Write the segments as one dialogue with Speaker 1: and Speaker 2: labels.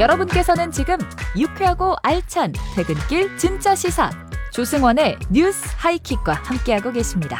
Speaker 1: 여러분께서는 지금 유쾌하고 알찬 퇴근길 진짜 시사 조승원의 뉴스 하이킥과 함께하고 계십니다.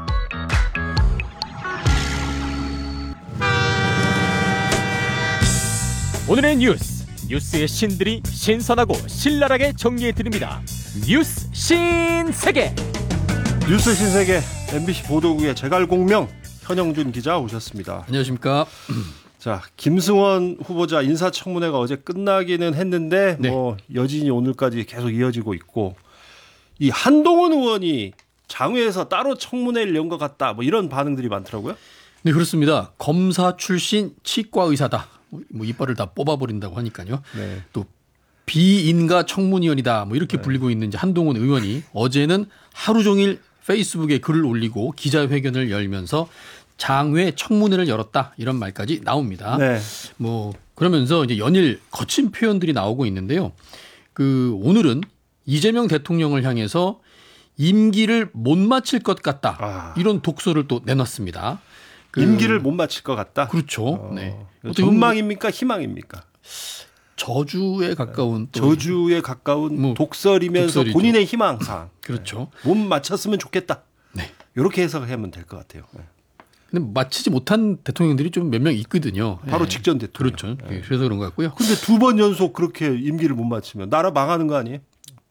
Speaker 2: 오늘의 뉴스의 신들이 신선하고 신랄하게 정리해드립니다. 뉴스 신세계.
Speaker 3: 뉴스 신세계 MBC 보도국의 제갈공명 현영준 기자 오셨습니다.
Speaker 4: 안녕하십니까.
Speaker 3: 자, 김승원 후보자 인사청문회가 어제 끝나기는 했는데
Speaker 4: 네.
Speaker 3: 여진이 오늘까지 계속 이어지고 있고, 이 한동훈 의원이 장외에서 따로 청문회를 연 것 같다, 이런 반응들이 많더라고요.
Speaker 4: 네, 그렇습니다. 검사 출신 치과 의사다. 이빨을 다 뽑아버린다고 하니까요.
Speaker 3: 네.
Speaker 4: 또 비인가 청문위원이다. 이렇게 불리고 있는 이제 한동훈 의원이 어제는 하루 종일 페이스북에 글을 올리고 기자회견을 열면서 장외 청문회를 열었다, 이런 말까지 나옵니다.
Speaker 3: 네.
Speaker 4: 그러면서 이제 연일 거친 표현들이 나오고 있는데요. 오늘은 이재명 대통령을 향해서 임기를 못 마칠 것 같다, 이런 독서를 또 내놨습니다.
Speaker 3: 임기를 못 마칠 것 같다.
Speaker 4: 그렇죠. 네.
Speaker 3: 전망입니까, 희망입니까?
Speaker 4: 저주에 가까운
Speaker 3: 저주에 가까운 독설이면서
Speaker 4: 독설이죠.
Speaker 3: 본인의 희망사항.
Speaker 4: 그렇죠.
Speaker 3: 못 마쳤으면 좋겠다.
Speaker 4: 네.
Speaker 3: 이렇게 해석하면 될 것 같아요. 네.
Speaker 4: 근데 마치지 못한 대통령들이 좀 몇 명 있거든요.
Speaker 3: 바로
Speaker 4: 네.
Speaker 3: 직전 대통령.
Speaker 4: 그렇죠. 네. 그래서 그런 것 같고요.
Speaker 3: 근데 2번 연속 그렇게 임기를 못 마치면 나라 망하는 거 아니에요?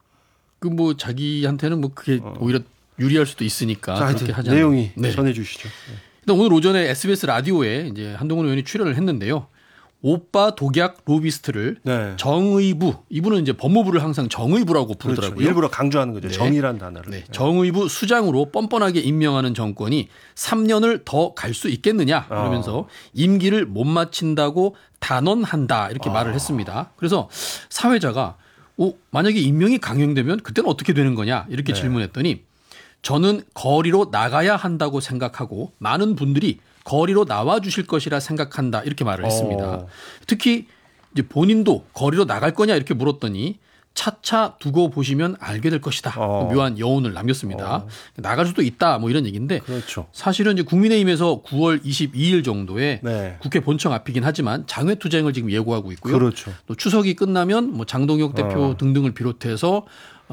Speaker 4: 자기한테는 그게 오히려 유리할 수도 있으니까
Speaker 3: 자,
Speaker 4: 그렇게 하지 않나요?
Speaker 3: 내용이
Speaker 4: 네.
Speaker 3: 전해 주시죠.
Speaker 4: 일단 오늘 오전에 SBS 라디오에 이제 한동훈 의원이 출연을 했는데요. 오빠 독약 로비스트를
Speaker 3: 네.
Speaker 4: 정의부, 이분은 이제 법무부를 항상 정의부라고 부르더라고요.
Speaker 3: 그렇죠. 일부러 강조하는 거죠.
Speaker 4: 네.
Speaker 3: 정의란 단어를.
Speaker 4: 네. 정의부 수장으로 뻔뻔하게 임명하는 정권이 3년을 더 갈 수 있겠느냐, 그러면서 임기를 못 마친다고 단언한다, 이렇게 말을 했습니다. 그래서 사회자가 만약에 임명이 강행되면 그때는 어떻게 되는 거냐, 이렇게 질문했더니 저는 거리로 나가야 한다고 생각하고 많은 분들이 거리로 나와 주실 것이라 생각한다, 이렇게 말을 했습니다. 특히 이제 본인도 거리로 나갈 거냐 이렇게 물었더니 차차 두고 보시면 알게 될 것이다. 묘한 여운을 남겼습니다. 나갈 수도 있다, 이런 얘기인데,
Speaker 3: 그렇죠.
Speaker 4: 사실은 이제 국민의힘에서 9월 22일 정도에
Speaker 3: 네.
Speaker 4: 국회 본청 앞이긴 하지만 장외 투쟁을 지금 예고하고 있고요.
Speaker 3: 그렇죠.
Speaker 4: 또 추석이 끝나면 장동혁 대표 등등을 비롯해서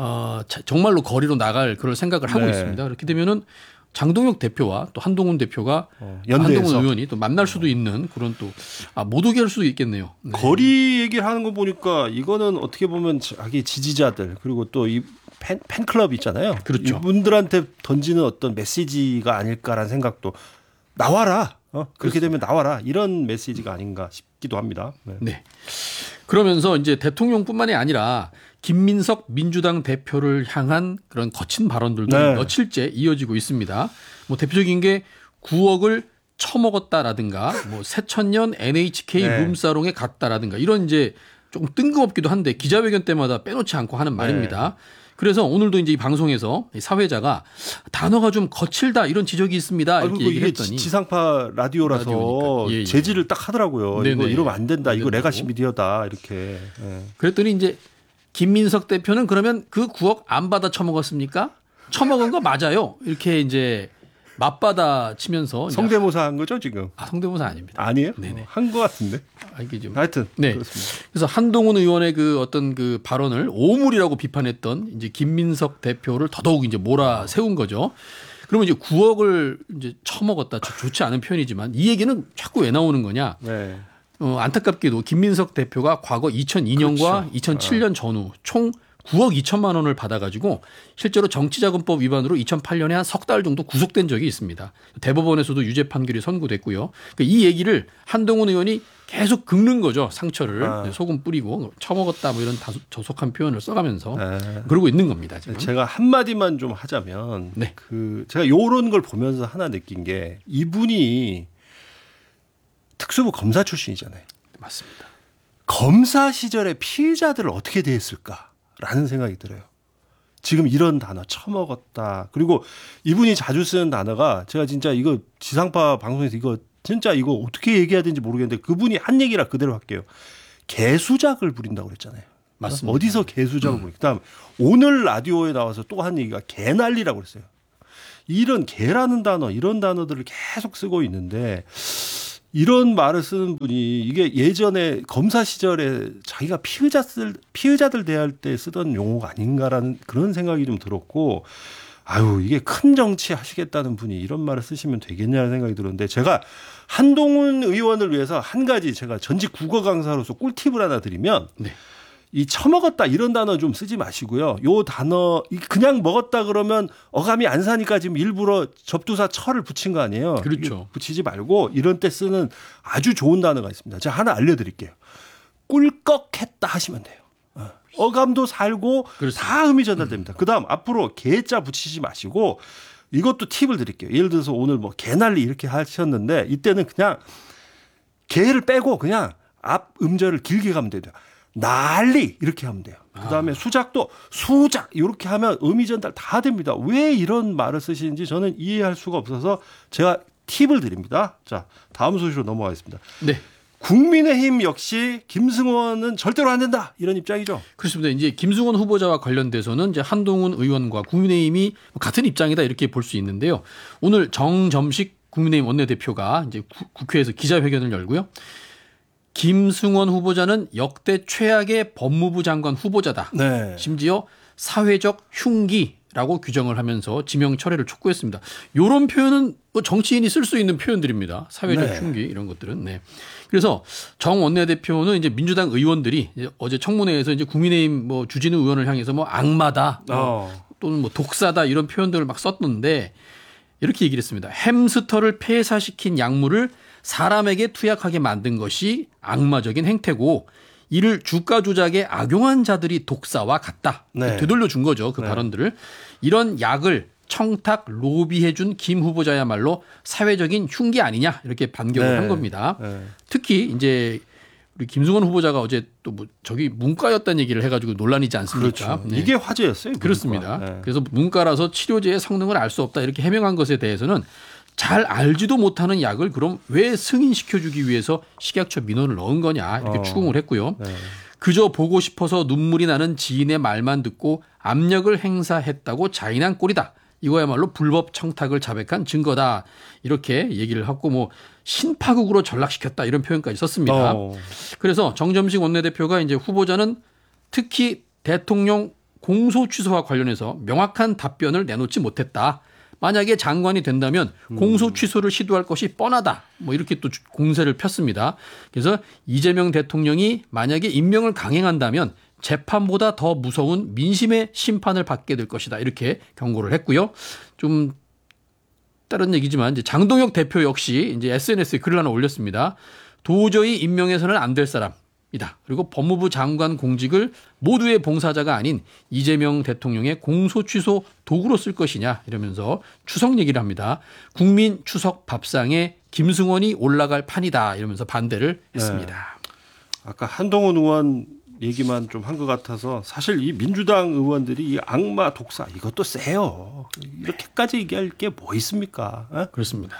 Speaker 4: 정말로 거리로 나갈 그럴 생각을 하고
Speaker 3: 네.
Speaker 4: 있습니다. 그렇게 되면은 장동혁 대표와 또 한동훈 대표가
Speaker 3: 연대해서.
Speaker 4: 한동훈 의원이 또 만날 수도 있는 그런 또 못 오게 할 수도 있겠네요. 네.
Speaker 3: 거리 얘기를 하는 거 보니까 이거는 어떻게 보면 자기 지지자들, 그리고 또 이 팬클럽 있잖아요.
Speaker 4: 그렇죠.
Speaker 3: 이분들한테 던지는 어떤 메시지가 아닐까라는 생각도, 나와라. 그렇게 되면 나와라. 이런 메시지가 아닌가 싶기도 합니다. 네.
Speaker 4: 네. 그러면서 이제 대통령뿐만이 아니라 김민석 민주당 대표를 향한 그런 거친 발언들도
Speaker 3: 네.
Speaker 4: 며칠째 이어지고 있습니다. 대표적인 게 9억을 처먹었다라든가 새천년 NHK
Speaker 3: 네.
Speaker 4: 룸사롱에 갔다라든가 이런 이제 조금 뜬금없기도 한데 기자회견 때마다 빼놓지 않고 하는 말입니다. 그래서 오늘도 이제 이 방송에서 이 사회자가 단어가 좀 거칠다, 이런 지적이 있습니다, 이렇게 얘기를 했더니,
Speaker 3: 지상파 라디오라서
Speaker 4: 라디오니까. 예.
Speaker 3: 제지를 딱 하더라고요.
Speaker 4: 네네.
Speaker 3: 이거 이러면 안 된다. 이거
Speaker 4: 안 된다고.
Speaker 3: 레가시 미디어다. 이렇게. 네.
Speaker 4: 그랬더니 이제 김민석 대표는 그러면 그 9억 안 받아 처먹었습니까? 처먹은 거 맞아요, 이렇게 이제 맞받아 치면서.
Speaker 3: 성대모사 한 거죠 지금?
Speaker 4: 성대모사 아닙니다.
Speaker 3: 아니에요?
Speaker 4: 네네.
Speaker 3: 한 거 같은데.
Speaker 4: 이게 좀.
Speaker 3: 하여튼
Speaker 4: 네.
Speaker 3: 그렇습니다.
Speaker 4: 그래서 한동훈 의원의 어떤 발언을 오물이라고 비판했던 이제 김민석 대표를 더더욱 이제 몰아세운 거죠. 그러면 이제 9억을 이제 처먹었다, 좋지 않은 표현이지만 이 얘기는 자꾸 왜 나오는 거냐?
Speaker 3: 네.
Speaker 4: 안타깝게도 김민석 대표가 과거 2002년과
Speaker 3: 그렇죠.
Speaker 4: 2007년 전후 총 9억 2천만 원을 받아가지고 실제로 정치자금법 위반으로 2008년에 한 석 달 정도 구속된 적이 있습니다. 대법원에서도 유죄 판결이 선고됐고요. 그러니까 이 얘기를 한동훈 의원이 계속 긁는 거죠. 상처를 소금 뿌리고 처먹었다, 이런 저속한 표현을 써가면서 그러고 있는 겁니다. 지금.
Speaker 3: 제가 한마디만 좀 하자면,
Speaker 4: 네.
Speaker 3: 제가 요런 걸 보면서 하나 느낀 게, 이분이 특수부 검사 출신이잖아요.
Speaker 4: 맞습니다.
Speaker 3: 검사 시절에 피의자들을 어떻게 대했을까라는 생각이 들어요. 지금 이런 단어 처먹었다. 그리고 이분이 자주 쓰는 단어가, 제가 진짜 이거 지상파 방송에서 진짜 이거 어떻게 얘기해야 되는지 모르겠는데, 그분이 한 얘기라 그대로 할게요. 개수작을 부린다고 그랬잖아요.
Speaker 4: 맞습니다.
Speaker 3: 어디서 개수작을 부리? 그다음 오늘 라디오에 나와서 또 한 얘기가 개난리라고 그랬어요. 이런 개라는 단어, 이런 단어들을 계속 쓰고 있는데, 이런 말을 쓰는 분이 이게 예전에 검사 시절에 자기가 피의자들 대할 때 쓰던 용어가 아닌가라는 그런 생각이 좀 들었고, 아유, 이게 큰 정치 하시겠다는 분이 이런 말을 쓰시면 되겠냐는 생각이 들었는데, 제가 한동훈 의원을 위해서 한 가지 제가 전직 국어 강사로서 꿀팁을 하나 드리면,
Speaker 4: 네.
Speaker 3: 이 처먹었다 이런 단어 좀 쓰지 마시고요. 요 단어 그냥 먹었다 그러면 어감이 안 사니까 지금 일부러 접두사 처를 붙인 거 아니에요.
Speaker 4: 그렇죠.
Speaker 3: 붙이지 말고 이런 때 쓰는 아주 좋은 단어가 있습니다. 제가 하나 알려드릴게요. 꿀꺽했다 하시면 돼요. 어감도 살고
Speaker 4: 그렇습니다.
Speaker 3: 다 의미 전달됩니다. 그다음 앞으로 개자 붙이지 마시고 이것도 팁을 드릴게요. 예를 들어서 오늘 뭐 개난리 이렇게 하셨는데 이때는 그냥 개를 빼고 그냥 앞 음절을 길게 가면 돼요. 난리 이렇게 하면 돼요. 그다음에 수작도 수작 이렇게 하면 의미 전달 다 됩니다. 왜 이런 말을 쓰시는지 저는 이해할 수가 없어서 제가 팁을 드립니다. 자, 다음 소식으로 넘어가겠습니다.
Speaker 4: 네.
Speaker 3: 국민의힘 역시 김승원은 절대로 안 된다 이런 입장이죠.
Speaker 4: 그렇습니다. 이제 김승원 후보자와 관련돼서는 이제 한동훈 의원과 국민의힘이 같은 입장이다 이렇게 볼 수 있는데요. 오늘 정점식 국민의힘 원내대표가 이제 국회에서 기자회견을 열고요. 김승원 후보자는 역대 최악의 법무부 장관 후보자다.
Speaker 3: 네.
Speaker 4: 심지어 사회적 흉기라고 규정을 하면서 지명 철회를 촉구했습니다. 이런 표현은 정치인이 쓸 수 있는 표현들입니다. 사회적
Speaker 3: 네.
Speaker 4: 흉기 이런 것들은. 네. 그래서 정 원내대표는 이제 민주당 의원들이 이제 어제 청문회에서 이제 국민의힘 뭐 주진우 의원을 향해서 뭐 악마다 또는 뭐 독사다 이런 표현들을 막 썼는데 이렇게 얘기를 했습니다. 햄스터를 폐사시킨 약물을 사람에게 투약하게 만든 것이 악마적인 행태고 이를 주가 조작에 악용한 자들이 독사와 같다.
Speaker 3: 네.
Speaker 4: 되돌려 준 거죠. 그 발언들을. 이런 약을 청탁 로비해준 김 후보자야말로 사회적인 흉기 아니냐 이렇게 반격을
Speaker 3: 네.
Speaker 4: 한 겁니다.
Speaker 3: 네.
Speaker 4: 특히 이제 우리 김승원 후보자가 어제 또 뭐 저기 문과였다는 얘기를 해가지고 논란이지 않습니까?
Speaker 3: 그렇죠.
Speaker 4: 네.
Speaker 3: 이게 화제였어요.
Speaker 4: 그렇습니다.
Speaker 3: 네.
Speaker 4: 그래서 문과라서 치료제의 성능을 알 수 없다 이렇게 해명한 것에 대해서는 잘 알지도 못하는 약을 그럼 왜 승인시켜주기 위해서 식약처 민원을 넣은 거냐 이렇게 추궁을 했고요.
Speaker 3: 네.
Speaker 4: 그저 보고 싶어서 눈물이 나는 지인의 말만 듣고 압력을 행사했다고 자인한 꼴이다. 이거야말로 불법 청탁을 자백한 증거다. 이렇게 얘기를 하고 뭐 신파국으로 전락시켰다 이런 표현까지 썼습니다. 그래서 정점식 원내대표가 이제 후보자는 특히 대통령 공소 취소와 관련해서 명확한 답변을 내놓지 못했다. 만약에 장관이 된다면 공소 취소를 시도할 것이 뻔하다. 뭐 이렇게 또 공세를 폈습니다. 그래서 이재명 대통령이 만약에 임명을 강행한다면 재판보다 더 무서운 민심의 심판을 받게 될 것이다. 이렇게 경고를 했고요. 좀 다른 얘기지만 이제 장동혁 대표 역시 이제 SNS에 글을 하나 올렸습니다. 도저히 임명해서는 안 될 사람이다. 그리고 법무부 장관 공직을 모두의 봉사자가 아닌 이재명 대통령의 공소 취소 도구로 쓸 것이냐 이러면서 추석 얘기를 합니다. 국민 추석 밥상에 김승원이 올라갈 판이다 이러면서 반대를 했습니다.
Speaker 3: 네. 아까 한동훈 의원 얘기만 좀 한 것 같아서 사실 이 민주당 의원들이 이 악마 독사 이것도 세요. 이렇게까지 얘기할 게 뭐 있습니까? 에?
Speaker 4: 그렇습니다.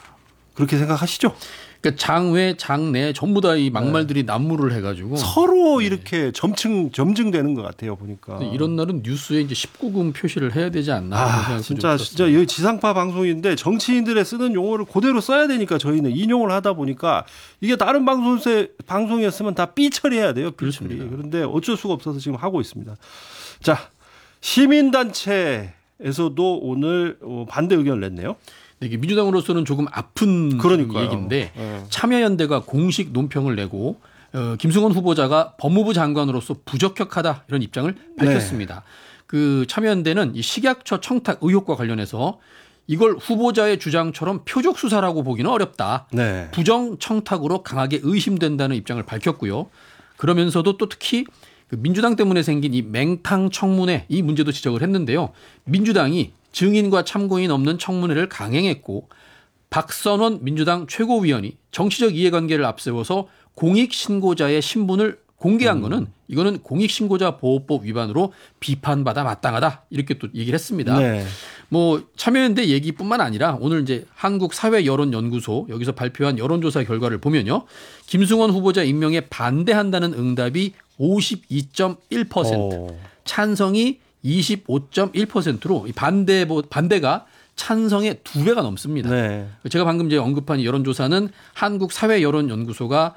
Speaker 3: 그렇게 생각하시죠?
Speaker 4: 그러니까 장외, 장내 전부 다 이 막말들이 난무를 해가지고
Speaker 3: 서로 이렇게 점증되는 것 같아요 보니까.
Speaker 4: 이런 날은 뉴스에 이제 19금 표시를 해야 되지 않나.
Speaker 3: 진짜 여기 지상파 방송인데 정치인들의 쓰는 용어를 그대로 써야 되니까 저희는 인용을 하다 보니까 이게 다른 방송이었으면 다 삐 처리해야 돼요. 삐 처리.
Speaker 4: 그렇습니다.
Speaker 3: 그런데 어쩔 수가 없어서 지금 하고 있습니다. 자, 시민단체에서도 오늘 반대 의견을 냈네요.
Speaker 4: 이게 민주당으로서는 조금 아픈
Speaker 3: 그러니까요.
Speaker 4: 얘기인데 참여연대가 공식 논평을 내고 김승원 후보자가 법무부 장관으로서 부적격하다 이런 입장을 밝혔습니다. 그 참여연대는 이 식약처 청탁 의혹과 관련해서 이걸 후보자의 주장처럼 표적 수사라고 보기는 어렵다.
Speaker 3: 네.
Speaker 4: 부정 청탁으로 강하게 의심된다는 입장을 밝혔고요. 그러면서도 또 특히 그 민주당 때문에 생긴 이 맹탕 청문회 이 문제도 지적을 했는데요. 민주당이 증인과 참고인 없는 청문회를 강행했고 박선원 민주당 최고위원이 정치적 이해관계를 앞세워서 공익신고자의 신분을 공개한 거는 이거는 공익신고자 보호법 위반으로 비판받아 마땅하다 이렇게 또 얘기를 했습니다.
Speaker 3: 네.
Speaker 4: 뭐 참여연대 얘기뿐만 아니라 오늘 이제 한국사회여론연구소 여기서 발표한 여론조사 결과를 보면요. 김승원 후보자 임명에 반대한다는 응답이 52.1%, 찬성이 25.1%로 반대가 찬성의 2배가 넘습니다.
Speaker 3: 네.
Speaker 4: 제가 방금 이제 언급한 이 여론조사는 한국사회여론연구소가